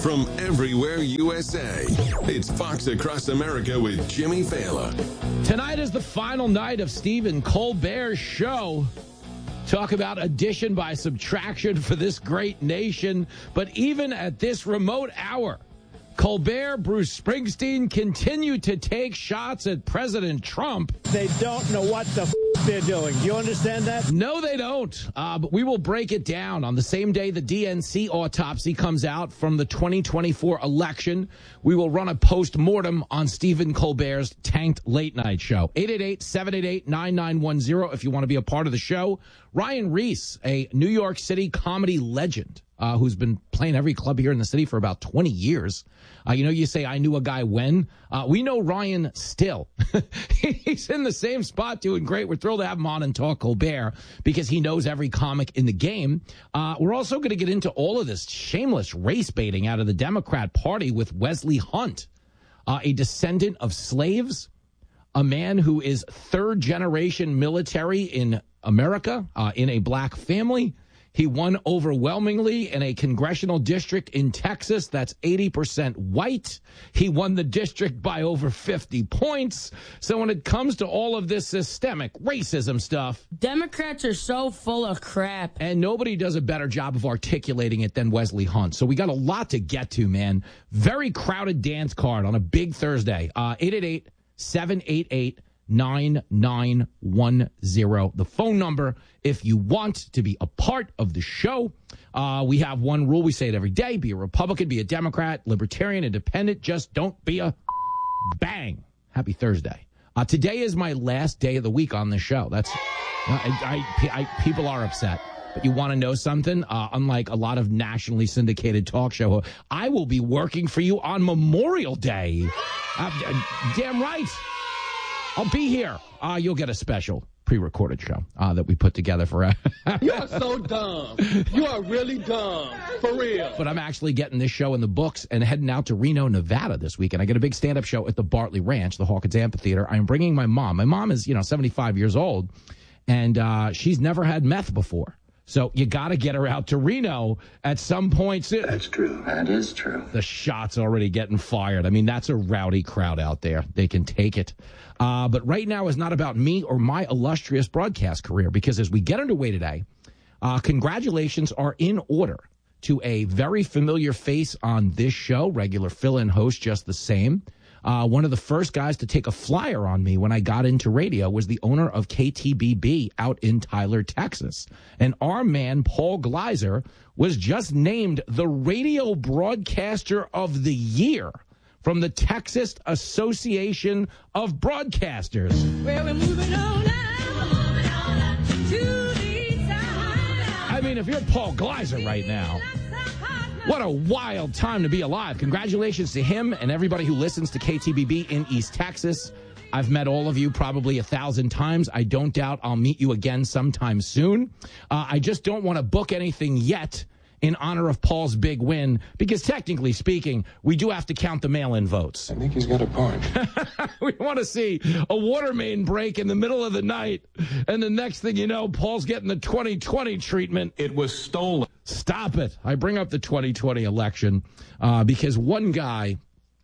from everywhere USA. It's Fox Across America with Jimmy Fallon. Tonight is the final night of Stephen Colbert's show. Talk about addition by subtraction for this great nation. But even at this remote hour, Colbert, Bruce Springsteen continue to take shots at President Trump. They don't know what the they're doing. Do you understand that? No, they don't. But we will break it down on the same day the DNC autopsy comes out from the 2024 election. We will run a post-mortem on Stephen Colbert's tanked late-night show. 888-788-9910 if you want to be a part of the show. Ryan Reese, a New York City comedy legend, who's been playing every club here in the city for about 20 years. You say, I knew a guy when. We know Ryan still. He's in the same spot doing great. We're thrilled to have him on and talk Colbert because he knows every comic in the game. We're also going to get into all of this shameless race baiting out of the Democrat Party with Wesley Hunt, a descendant of slaves, a man who is third-generation military in America, in a black family. He won overwhelmingly in a congressional district in Texas that's 80% white. He won the district by over 50 points. So when it comes to all of this systemic racism stuff, Democrats are so full of crap. And nobody does a better job of articulating it than Wesley Hunt. So we got a lot to get to, man. Very crowded dance card on a big Thursday. 888-788-9910. The phone number if you want to be a part of the show. We have one rule. We say it every day. Be a Republican, be a Democrat, Libertarian, Independent. Just don't be a bang. Happy Thursday. Today is my last day of the week on the show. That's people are upset. But you want to know something? Unlike a lot of nationally syndicated talk show, I will be working for you on Memorial Day. Damn right. I'll be here. You'll get a special pre-recorded show that we put together for You're so dumb. You are really dumb. For real. But I'm actually getting this show in the books and heading out to Reno, Nevada this weekend. I get a big stand-up show at the Bartley Ranch, the Hawkins Amphitheater. I'm bringing my mom. My mom is, 75 years old, and she's never had meth before. So you got to get her out to Reno at some point soon. That's true. That is true. The shot's already getting fired. I mean, that's a rowdy crowd out there. They can take it. But right now is not about me or my illustrious broadcast career, because as we get underway today, congratulations are in order to a very familiar face on this show, regular fill-in host just the same. One of the first guys to take a flyer on me when I got into radio was the owner of KTBB out in Tyler, Texas. And our man, Paul Gleiser, was just named the Radio Broadcaster of the Year from the Texas Association of Broadcasters. Well, we're moving on now to the side. I mean, if you're Paul Gleiser right now, what a wild time to be alive. Congratulations to him and everybody who listens to KTBB in East Texas. I've met all of you probably 1,000 times. I don't doubt I'll meet you again sometime soon. I just don't want to book anything yet in honor of Paul's big win, because technically speaking, we do have to count the mail-in votes. I think he's got a point. We want to see a water main break in the middle of the night, and the next thing you know, Paul's getting the 2020 treatment. It was stolen. Stop it. I bring up the 2020 election because one guy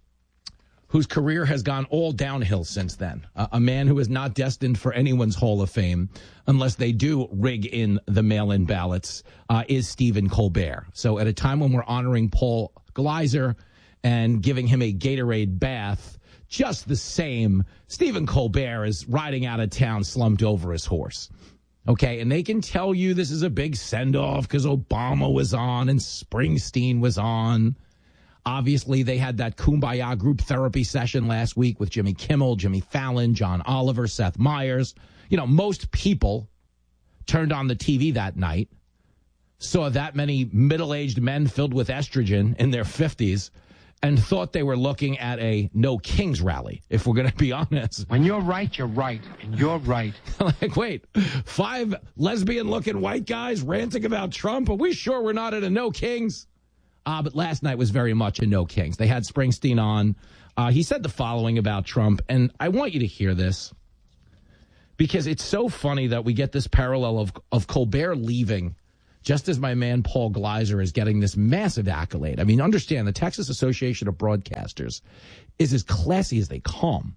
whose career has gone all downhill since then, a man who is not destined for anyone's Hall of Fame unless they do rig in the mail-in ballots, is Stephen Colbert. So at a time when we're honoring Paul Gleiser and giving him a Gatorade bath, just the same, Stephen Colbert is riding out of town slumped over his horse. Okay, and they can tell you this is a big send-off because Obama was on and Springsteen was on. Obviously, they had that Kumbaya group therapy session last week with Jimmy Kimmel, Jimmy Fallon, John Oliver, Seth Meyers. Most people turned on the TV that night, saw that many middle-aged men filled with estrogen in their 50s, and thought they were looking at a No Kings rally, if we're going to be honest. When you're right, you're right, and you're right. Like, wait, 5 lesbian-looking white guys ranting about Trump? Are we sure we're not at a No Kings? But last night was very much a No Kings. They had Springsteen on. He said the following about Trump, and I want you to hear this because it's so funny that we get this parallel of Colbert leaving just as my man Paul Gleiser is getting this massive accolade. I mean, understand the Texas Association of Broadcasters is as classy as they come.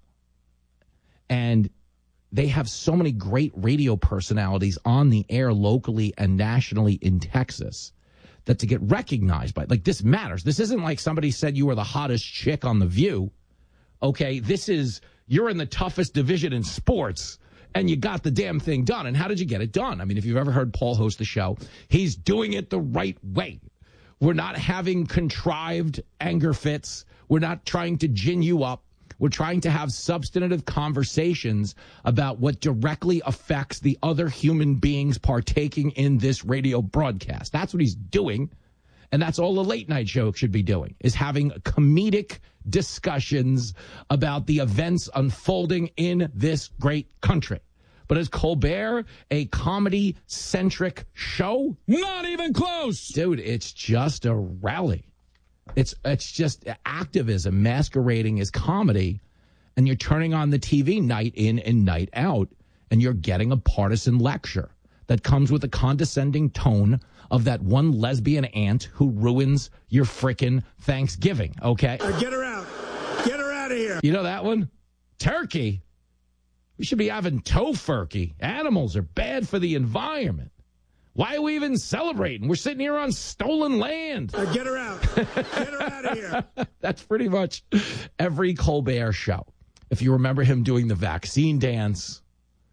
And they have so many great radio personalities on the air locally and nationally in Texas that to get recognized by, like, this matters. This isn't like somebody said you were the hottest chick on The View. Okay, this is, you're in the toughest division in sports, and you got the damn thing done. And how did you get it done? I mean, if you've ever heard Paul host the show, he's doing it the right way. We're not having contrived anger fits. We're not trying to gin you up. We're trying to have substantive conversations about what directly affects the other human beings partaking in this radio broadcast. That's what he's doing. And that's all a late night show should be doing, is having comedic discussions about the events unfolding in this great country. But is Colbert a comedy-centric show? Not even close. Dude, it's just a rally. It's just activism masquerading as comedy, and you're turning on the TV night in and night out, and you're getting a partisan lecture that comes with a condescending tone of that one lesbian aunt who ruins your frickin' Thanksgiving, okay? Get her out. Get her out of here. You know that one? Turkey? We should be having tofurkey. Animals are bad for the environment. Why are we even celebrating? We're sitting here on stolen land. Get her out. Get her out of here. That's pretty much every Colbert show. If you remember him doing the vaccine dance,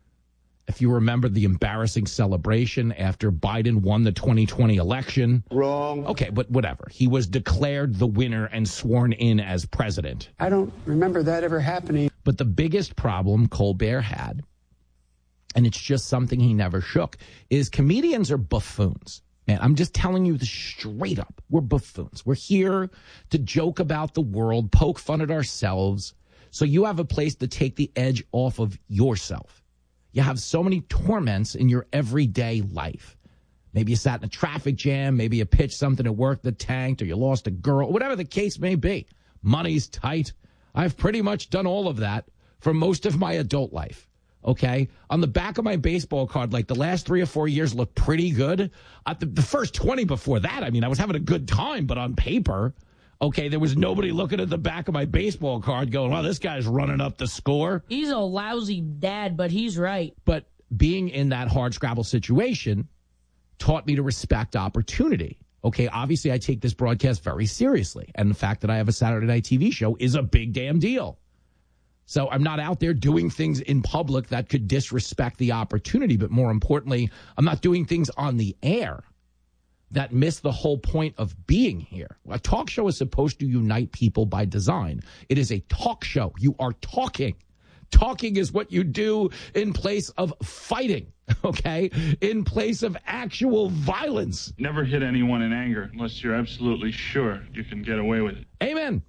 if you remember the embarrassing celebration after Biden won the 2020 election. Wrong. Okay, but whatever. He was declared the winner and sworn in as president. I don't remember that ever happening. But the biggest problem Colbert had, and it's just something he never shook, is comedians are buffoons. Man, I'm just telling you this straight up. We're buffoons. We're here to joke about the world, poke fun at ourselves, so you have a place to take the edge off of yourself. You have so many torments in your everyday life. Maybe you sat in a traffic jam, maybe you pitched something at work that tanked, or you lost a girl, whatever the case may be. Money's tight. I've pretty much done all of that for most of my adult life. Okay, on the back of my baseball card, like the last 3 or 4 years look pretty good. The first 20 before that, I mean, I was having a good time, but on paper, okay, there was nobody looking at the back of my baseball card going, well, this guy's running up the score. He's a lousy dad, but he's right. But being in that hard scrabble situation taught me to respect opportunity. Okay, obviously I take this broadcast very seriously, and the fact that I have a Saturday night TV show is a big damn deal. So I'm not out there doing things in public that could disrespect the opportunity. But more importantly, I'm not doing things on the air that miss the whole point of being here. A talk show is supposed to unite people by design. It is a talk show. You are talking. Talking is what you do in place of fighting, okay? In place of actual violence. Never hit anyone in anger unless you're absolutely sure you can get away with it. Amen.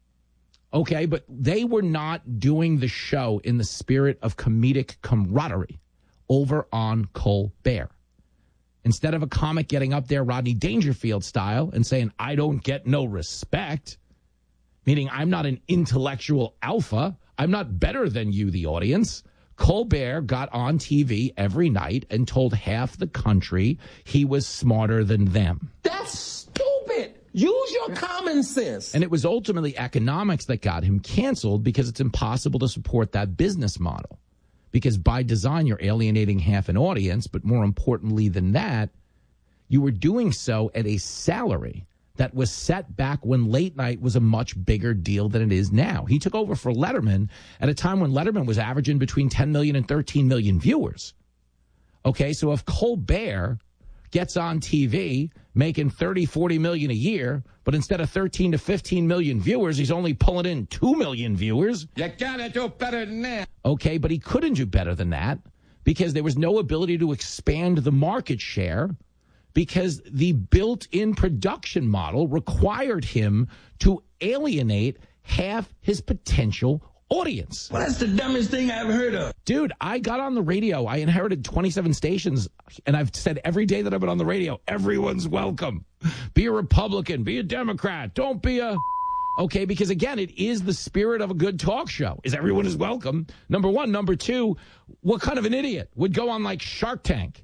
Okay, but they were not doing the show in the spirit of comedic camaraderie over on Colbert. Instead of a comic getting up there Rodney Dangerfield style and saying, I don't get no respect, meaning I'm not an intellectual alpha, I'm not better than you, the audience, Colbert got on TV every night and told half the country he was smarter than them. That's stupid. Use your common sense. And it was ultimately economics that got him canceled because it's impossible to support that business model. Because by design, you're alienating half an audience. But more importantly than that, you were doing so at a salary that was set back when late night was a much bigger deal than it is now. He took over for Letterman at a time when Letterman was averaging between 10 million and 13 million viewers. Okay, so if Colbert gets on TV making 30, 40 million a year, but instead of 13 to 15 million viewers, he's only pulling in 2 million viewers. You gotta do better than that. Okay, but he couldn't do better than that because there was no ability to expand the market share because the built-in production model required him to alienate half his potential audience. Well, that's the dumbest thing I've heard of. Dude, I got on the radio. I inherited 27 stations, and I've said every day that I've been on the radio, everyone's welcome. Be a Republican. Be a Democrat. Don't be a... Okay, because again, it is the spirit of a good talk show, is everyone is welcome. Number one. Number two, what kind of an idiot would go on like Shark Tank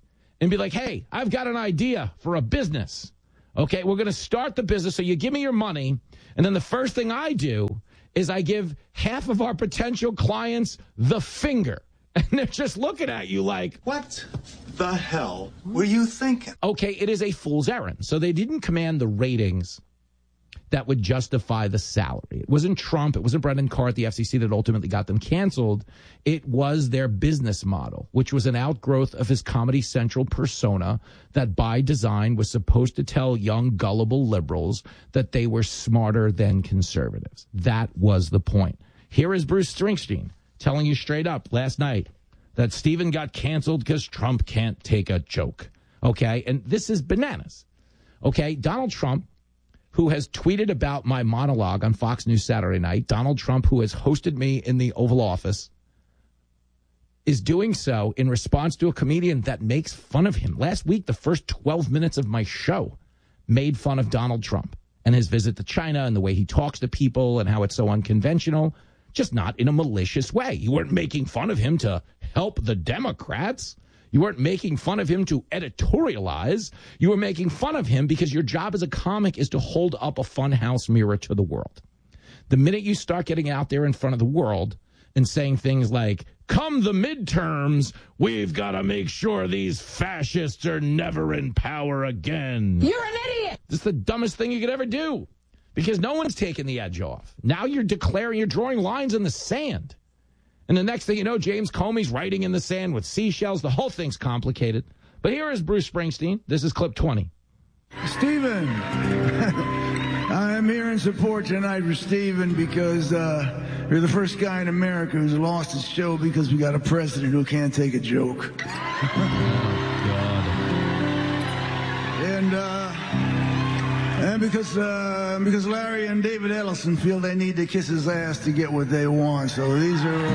and be like, hey, I've got an idea for a business. Okay, we're going to start the business, so you give me your money, and then the first thing I do is I give half of our potential clients the finger. And they're just looking at you like, what the hell were you thinking? Okay, it is a fool's errand. So they didn't command the ratings that would justify the salary. It wasn't Trump. It wasn't Brendan Carr at the FCC that ultimately got them canceled. It was their business model, which was an outgrowth of his Comedy Central persona that by design was supposed to tell young, gullible liberals that they were smarter than conservatives. That was the point. Here is Bruce Springsteen telling you straight up last night that Stephen got canceled because Trump can't take a joke. Okay? And this is bananas. Okay? Donald Trump, who has tweeted about my monologue on Fox News Saturday night, Donald Trump, who has hosted me in the Oval Office, is doing so in response to a comedian that makes fun of him. Last week, the first 12 minutes of my show made fun of Donald Trump and his visit to China and the way he talks to people and how it's so unconventional. Just not in a malicious way. You weren't making fun of him to help the Democrats. You weren't making fun of him to editorialize. You were making fun of him because your job as a comic is to hold up a funhouse mirror to the world. The minute you start getting out there in front of the world and saying things like, come the midterms, we've got to make sure these fascists are never in power again. You're an idiot. This is the dumbest thing you could ever do. Because no one's taking the edge off. Now you're drawing lines in the sand. And the next thing you know, James Comey's writing in the sand with seashells. The whole thing's complicated. But here is Bruce Springsteen. This is clip 20. Stephen, I am here in support tonight for Stephen because you're the first guy in America who's lost his show because we got a president who can't take a joke. And because Larry and David Ellison feel they need to kiss his ass to get what they want. So these are...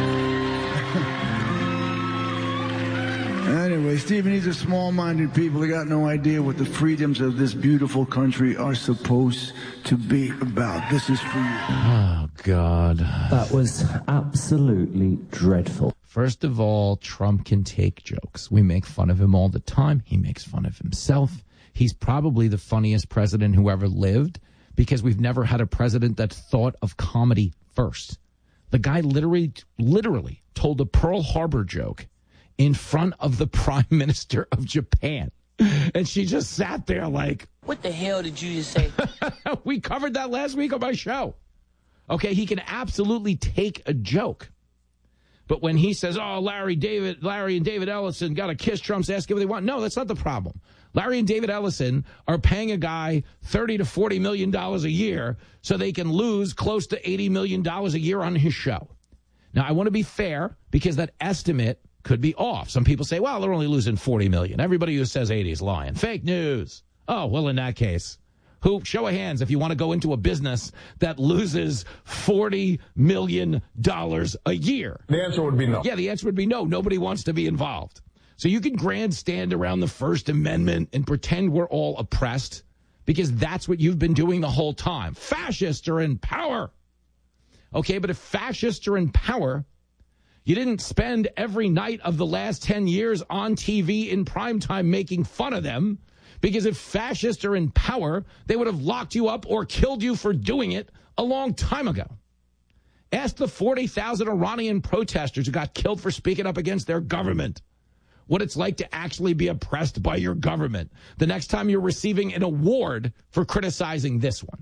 Anyway, Stephen, these are small-minded people. They got no idea what the freedoms of this beautiful country are supposed to be about. This is for you. Oh, God. That was absolutely dreadful. First of all, Trump can take jokes. We make fun of him all the time. He makes fun of himself. He's probably the funniest president who ever lived because we've never had a president that thought of comedy first. The guy literally told a Pearl Harbor joke in front of the Prime Minister of Japan. And she just sat there like, what the hell did you just say? We covered that last week on my show. Okay, he can absolutely take a joke. But when he says, oh, Larry and David Ellison got to kiss Trump's ass, give what they want. No, that's not the problem. Larry and David Ellison are paying a guy $30 to $40 million a year so they can lose close to $80 million a year on his show. Now, I want to be fair because that estimate could be off. Some people say, well, they're only losing $40 million. Everybody who says 80 is lying. Fake news. Oh, well, in that case, show of hands if you want to go into a business that loses $40 million a year. The answer would be no. Yeah, the answer would be no. Nobody wants to be involved. So you can grandstand around the First Amendment and pretend we're all oppressed because that's what you've been doing the whole time. Fascists are in power. Okay, but if fascists are in power, you didn't spend every night of the last 10 years on TV in primetime making fun of them. Because if fascists are in power, they would have locked you up or killed you for doing it a long time ago. Ask the 40,000 Iranian protesters who got killed for speaking up against their government what it's like to actually be oppressed by your government the next time you're receiving an award for criticizing this one.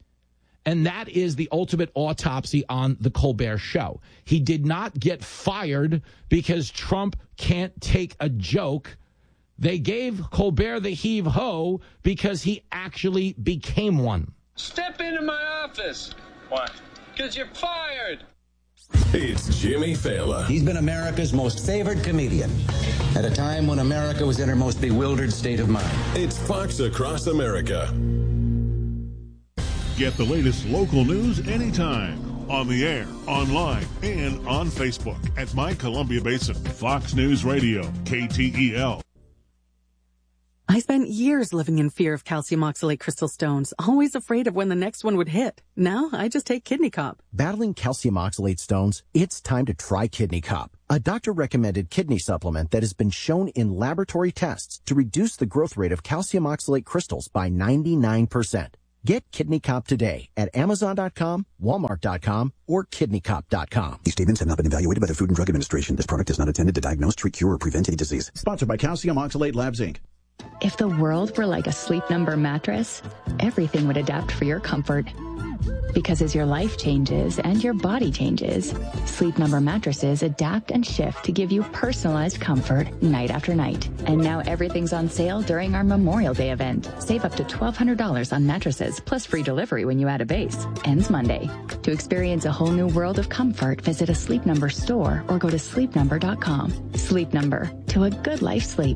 And that is the ultimate autopsy on the Colbert Show. He did not get fired because Trump can't take a joke. They gave Colbert the heave-ho because he actually became one. Step into my office. Why? Because you're fired. It's Jimmy Fallon. He's been America's most favored comedian at a time when America was in her most bewildered state of mind. It's Fox Across America. Get the latest local news anytime. On the air, online, and on Facebook at My Columbia Basin. Fox News Radio, KTEL. I spent years living in fear of calcium oxalate crystal stones, always afraid of when the next one would hit. Now, I just take Kidney Cop. Battling calcium oxalate stones? It's time to try Kidney Cop, a doctor-recommended kidney supplement that has been shown in laboratory tests to reduce the growth rate of calcium oxalate crystals by 99%. Get Kidney Cop today at Amazon.com, Walmart.com, or KidneyCop.com. These statements have not been evaluated by the Food and Drug Administration. This product is not intended to diagnose, treat, cure, or prevent any disease. Sponsored by Calcium Oxalate Labs, Inc. If the world were like a Sleep Number mattress, everything would adapt for your comfort. Because as your life changes and your body changes, Sleep Number mattresses adapt and shift to give you personalized comfort night after night. And now everything's on sale during our Memorial Day event. Save up to $1,200 on mattresses, plus free delivery when you add a base. Ends Monday. To experience a whole new world of comfort, visit a Sleep Number store or go to sleepnumber.com. Sleep Number. To a good life sleep.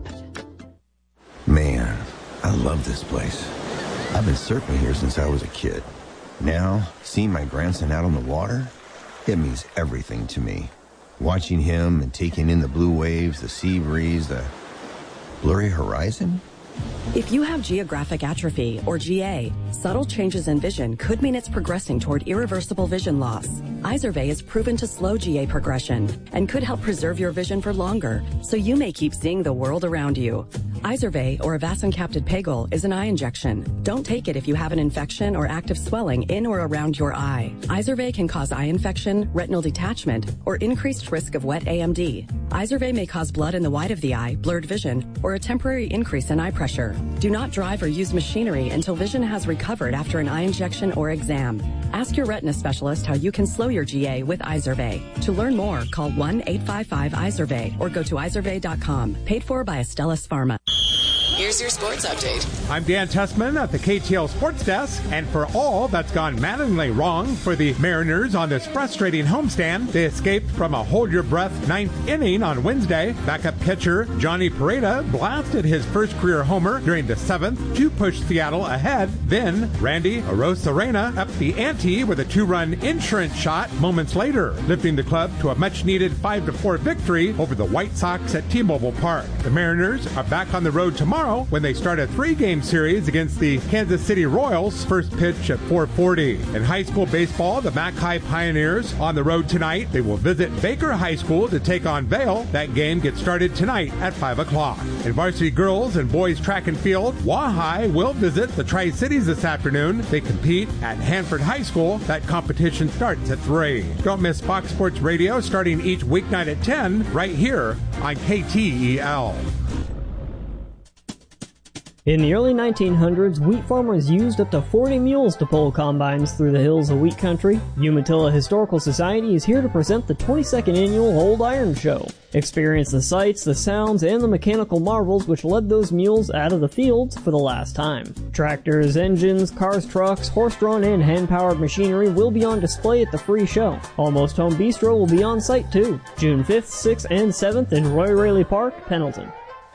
Man, I love this place. I've been surfing here since I was a kid. Now, seeing my grandson out on the water, it means everything to me. Watching him and taking in the blue waves, the sea breeze, the blurry horizon. If you have geographic atrophy, or GA, subtle changes in vision could mean it's progressing toward irreversible vision loss. Izervay is proven to slow GA progression and could help preserve your vision for longer, so you may keep seeing the world around you. Izervay, or avacincaptad pegol, is an eye injection. Don't take it if you have an infection or active swelling in or around your eye. Izervay can cause eye infection, retinal detachment, or increased risk of wet AMD. Izervay may cause blood in the white of the eye, blurred vision, or a temporary increase in eye pressure. Do not drive or use machinery until vision has recovered after an eye injection or exam. Ask your retina specialist how you can slow your GA with Izervay. To learn more, call 1-855-IZERVAY or go to izervay.com. Paid for by Astellas Pharma. Here's your sports update. I'm Dan Tessman at the KTL Sports Desk, and for all that's gone maddeningly wrong for the Mariners on this frustrating homestand, they escaped from a hold-your-breath ninth inning on Wednesday. Backup pitcher Johnny Pereda blasted his first career homer during the seventh to push Seattle ahead. Then Randy Arozarena upped the ante with a two-run insurance shot moments later, lifting the club to a much-needed 5-4 victory over the White Sox at T-Mobile Park. The Mariners are back on the road tomorrow when they start a 3-game series against the Kansas City Royals, first pitch at 4:40. In high school baseball, the Mac High Pioneers on the road tonight. They will visit Baker High School to take on Vail. That game gets started tonight at 5 o'clock. In varsity girls and boys track and field, Wahai will visit the Tri-Cities this afternoon. They compete at Hanford High School. That competition starts at 3. Don't miss Fox Sports Radio starting each weeknight at 10 right here on KTEL. In the early 1900s, wheat farmers used up to 40 mules to pull combines through the hills of wheat country. Umatilla Historical Society is here to present the 22nd annual Old Iron Show. Experience the sights, the sounds, and the mechanical marvels which led those mules out of the fields for the last time. Tractors, engines, cars, trucks, horse-drawn and hand-powered machinery will be on display at the free show. Almost Home Bistro will be on site too, June 5th, 6th, and 7th in Roy Raley Park, Pendleton.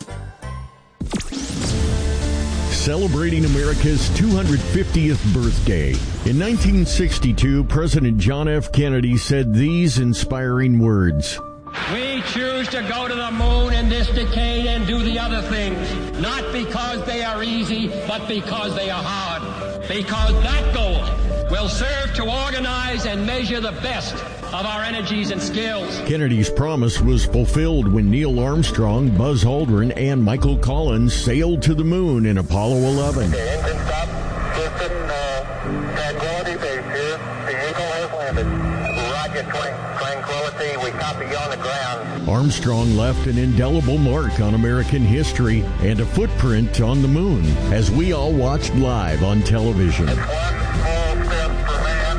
Celebrating America's 250th birthday. In 1962, President John F. Kennedy said these inspiring words. We choose to go to the moon in this decade and do the other things, not because they are easy, but because they are hard. Because that goal will serve to organize and measure the best of our energies and skills. Kennedy's promise was fulfilled when Neil Armstrong, Buzz Aldrin, and Michael Collins sailed to the moon in Apollo 11. Okay, engine stop. Houston, Tranquility Base here. The Eagle has landed. Roger, Tranquility. We copy you on the ground. Armstrong left an indelible mark on American history and a footprint on the moon as we all watched live on television. It's one small step for man,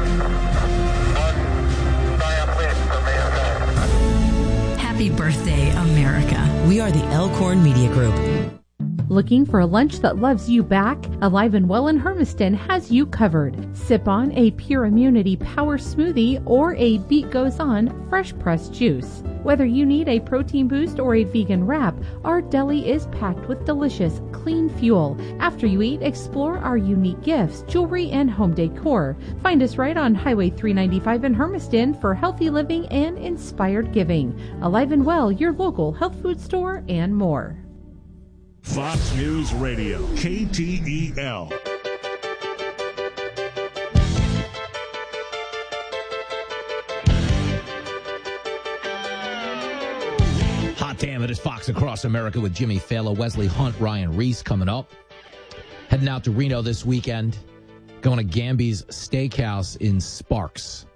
one giant leap for mankind. Happy birthday, America. We are the Elkhorn Media Group. Looking for a lunch that loves you back? Alive and Well in Hermiston has you covered. Sip on a Pure Immunity Power Smoothie or a Beat Goes On fresh pressed juice. Whether you need a protein boost or a vegan wrap, our deli is packed with delicious, clean fuel. After you eat, explore our unique gifts, jewelry, and home decor. Find us right on Highway 395 in Hermiston for healthy living and inspired giving. Alive and Well, your local health food store, and more. Fox News Radio, KTEL. Hot damn, it is Fox Across America with Jimmy Fallon, Wesley Hunt, Ryan Reese coming up. Heading out to Reno this weekend, going to Gamby's Steakhouse in Sparks.